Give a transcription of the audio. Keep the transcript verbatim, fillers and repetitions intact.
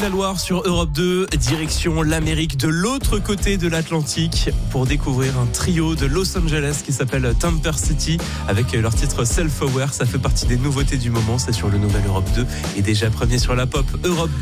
la Loire sur Europe deux, direction l'Amérique de l'autre côté de l'Atlantique pour découvrir un trio de Los Angeles qui s'appelle Temper City avec leur titre Self-Aware. Ça fait partie des nouveautés du moment, c'est sur le Nouvel Europe deux et déjà premier sur la pop Europe